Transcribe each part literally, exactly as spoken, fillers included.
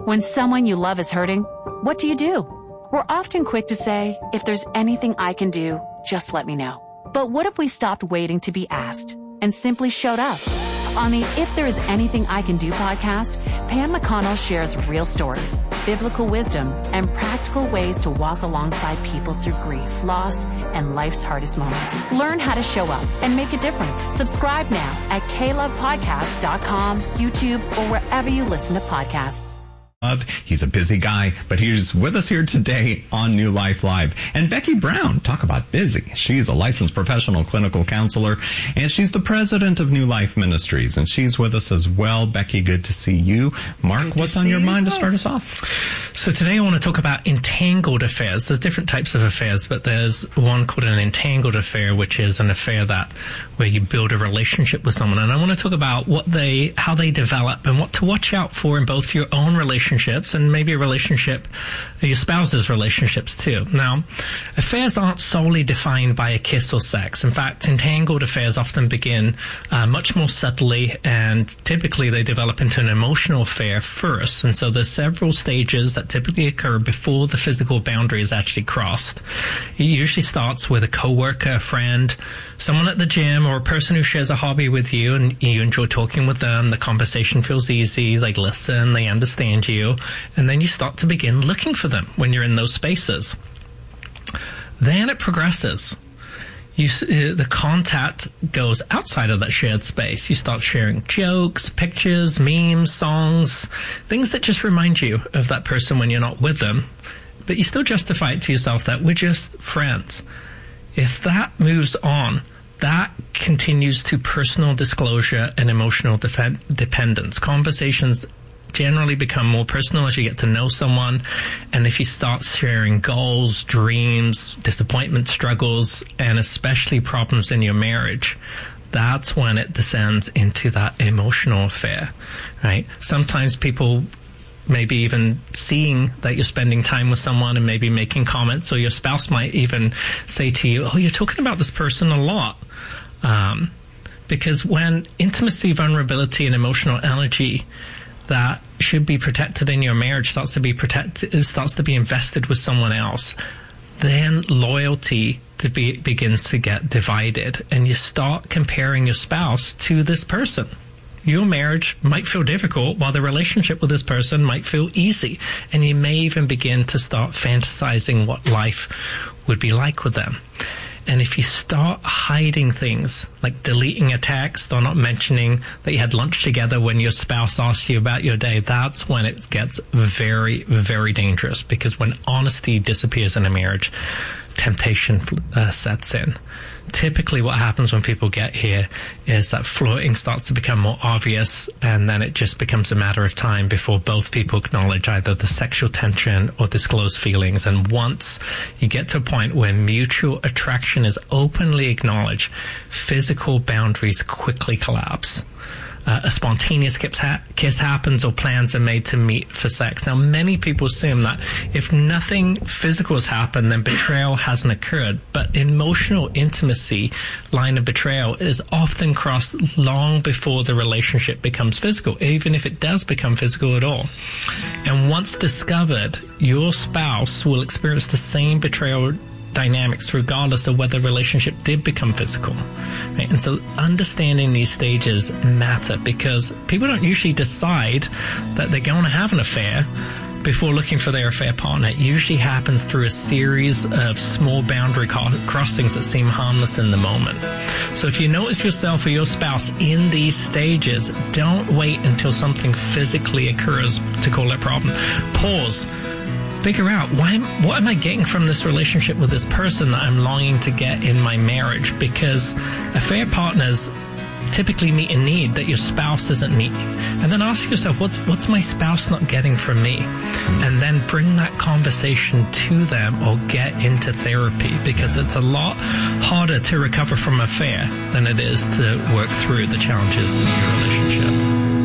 When someone you love is hurting, what do you do? We're often quick to say, if there's anything I can do, just let me know. But what if we stopped waiting to be asked and simply showed up? On the If There Is Anything I Can Do podcast, Pam McConnell shares real stories, biblical wisdom, and practical ways to walk alongside people through grief, loss, and life's hardest moments. Learn how to show up and make a difference. Subscribe now at k love podcast dot com, YouTube, or wherever you listen to podcasts. He's a busy guy, but he's with us here today on New Life Live. And Becky Brown, talk about busy. She's a licensed professional clinical counselor, and she's the president of New Life Ministries, and she's with us as well. Becky, good to see you. Mark, what's on your mind to start us off? So today I want to talk about entangled affairs. There's different types of affairs, but there's one called an entangled affair, which is an affair that where you build a relationship with someone. And I want to talk about what they, how they develop and what to watch out for in both your own relationships and maybe a relationship, your spouse's relationships too. Now, affairs aren't solely defined by a kiss or sex. In fact, entangled affairs often begin uh, much more subtly, and typically they develop into an emotional affair first. And so there's several stages that typically occur before the physical boundary is actually crossed. It usually starts with a coworker, a friend, someone at the gym, or a person who shares a hobby with you and you enjoy talking with them. The conversation feels easy. They listen. They understand you. And then you start to begin looking for them when you're in those spaces. Then it progresses. You, uh, the contact goes outside of that shared space. You start sharing jokes, pictures, memes, songs, things that just remind you of that person when you're not with them. But you still justify it to yourself that we're just friends. If that moves on, that continues to personal disclosure and emotional def- dependence. Conversations generally become more personal as you get to know someone, and if you start sharing goals, dreams, disappointment, struggles, and especially problems in your marriage, that's when it descends into that emotional affair, right? Sometimes people maybe even seeing that you're spending time with someone and maybe making comments, or your spouse might even say to you, oh, you're talking about this person a lot. Um, because when intimacy, vulnerability, and emotional energy that should be protected in your marriage starts to be protected, starts to be invested with someone else, then loyalty to be, begins to get divided, and you start comparing your spouse to this person. Your marriage might feel difficult while the relationship with this person might feel easy, and you may even begin to start fantasizing what life would be like with them. And if you start hiding things, like deleting a text or not mentioning that you had lunch together when your spouse asks you about your day, that's when it gets very, very dangerous. Because when honesty disappears in a marriage, temptation uh, sets in. Typically what happens when people get here is that flirting starts to become more obvious, and then it just becomes a matter of time before both people acknowledge either the sexual tension or disclose feelings. And once you get to a point where mutual attraction is openly acknowledged, physical boundaries quickly collapse. Uh, a spontaneous kiss, ha- kiss happens, or plans are made to meet for sex. Now, many people assume that if nothing physical has happened, then betrayal hasn't occurred. But emotional intimacy line of betrayal is often crossed long before the relationship becomes physical, even if it does become physical at all. And once discovered, your spouse will experience the same betrayal dynamics regardless of whether the relationship did become physical, right? And so understanding these stages matter, because people don't usually decide that they're going to have an affair before looking for their affair partner. It usually happens through a series of small boundary crossings that seem harmless in the moment. So if you notice yourself or your spouse in these stages, don't wait until something physically occurs to call it a problem. Pause. Figure out, why, what am I getting from this relationship with this person that I'm longing to get in my marriage? Because affair partners typically meet a need that your spouse isn't meeting. And then ask yourself, what's, what's my spouse not getting from me? And then bring that conversation to them, or get into therapy, because it's a lot harder to recover from an affair than it is to work through the challenges in your relationship.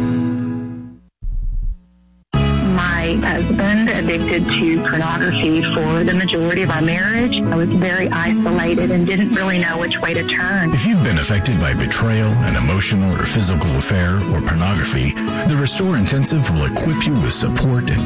My husband addicted to pornography for the majority of our marriage. I was very isolated and didn't really know which way to turn. If you've been affected by betrayal, an emotional or physical affair, or pornography, the Restore Intensive will equip you with support and